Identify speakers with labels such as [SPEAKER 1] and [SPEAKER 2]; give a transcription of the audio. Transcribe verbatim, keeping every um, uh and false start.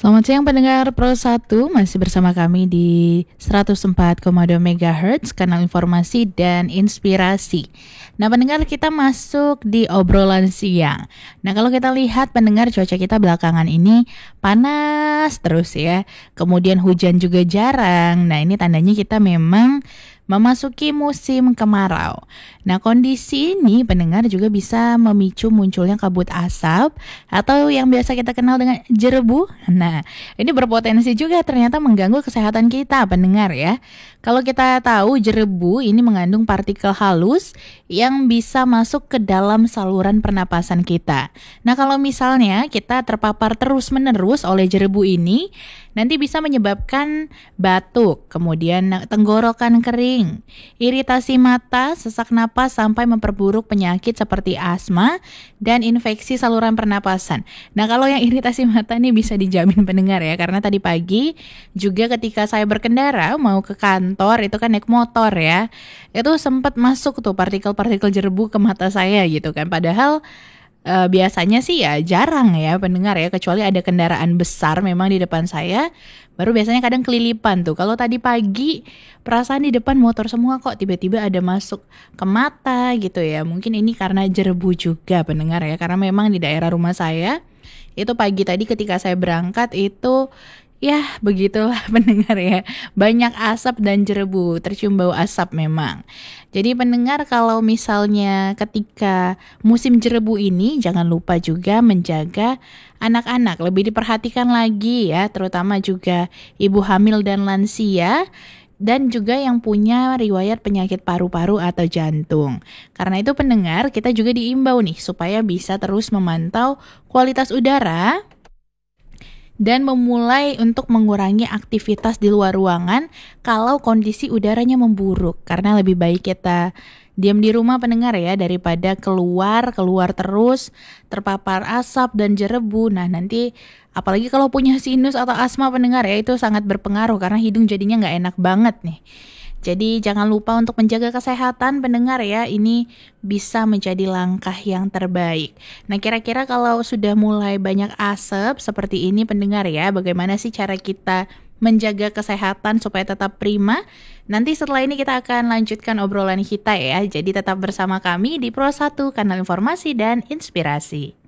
[SPEAKER 1] Selamat siang pendengar Pro satu, masih bersama kami di seratus empat koma dua megahertz, kanal informasi dan inspirasi. Nah pendengar, kita masuk di obrolan siang. Nah kalau kita lihat pendengar, cuaca kita belakangan ini panas terus ya. Kemudian hujan juga jarang. Nah ini tandanya kita memang memasuki musim kemarau. Nah kondisi ini pendengar juga bisa memicu munculnya kabut asap atau yang biasa kita kenal dengan jerebu. Nah ini berpotensi juga ternyata mengganggu kesehatan kita pendengar ya. Kalau kita tahu jerebu ini mengandung partikel halus yang bisa masuk ke dalam saluran pernapasan kita. Nah kalau misalnya kita terpapar terus menerus oleh jerebu ini, nanti bisa menyebabkan batuk, kemudian tenggorokan kering, iritasi mata, sesak napas, sampai memperburuk penyakit seperti asma dan infeksi saluran pernapasan. Nah kalau yang iritasi mata ini bisa dijamin pendengar ya, karena tadi pagi juga ketika saya berkendara mau ke kantor, itu kan naik motor ya, itu sempat masuk tuh partikel-partikel jerebu ke mata saya gitu kan. Padahal Uh, biasanya sih ya jarang ya pendengar ya, kecuali ada kendaraan besar memang di depan saya, baru biasanya kadang kelilipan tuh. Kalau tadi pagi perasaan di depan motor semua kok tiba-tiba ada masuk ke mata gitu ya. Mungkin ini karena jerebu juga pendengar ya, karena memang di daerah rumah saya itu pagi tadi ketika saya berangkat itu ya begitulah pendengar ya, banyak asap dan jerebu, tercium bau asap memang. Jadi pendengar, kalau misalnya ketika musim jerebu ini jangan lupa juga menjaga anak-anak, lebih diperhatikan lagi ya, terutama juga ibu hamil dan lansia, dan juga yang punya riwayat penyakit paru-paru atau jantung. Karena itu pendengar, kita juga diimbau nih supaya bisa terus memantau kualitas udara dan memulai untuk mengurangi aktivitas di luar ruangan kalau kondisi udaranya memburuk. Karena lebih baik kita diam di rumah pendengar ya, daripada keluar, keluar terus, terpapar asap dan jerebu. Nah nanti apalagi kalau punya sinus atau asma pendengar ya, itu sangat berpengaruh karena hidung jadinya nggak enak banget nih. Jadi jangan lupa untuk menjaga kesehatan pendengar ya, ini bisa menjadi langkah yang terbaik. Nah kira-kira kalau sudah mulai banyak asap seperti ini pendengar ya, bagaimana sih cara kita menjaga kesehatan supaya tetap prima? Nanti setelah ini kita akan lanjutkan obrolan kita ya, jadi tetap bersama kami di Pro satu, kanal informasi dan inspirasi.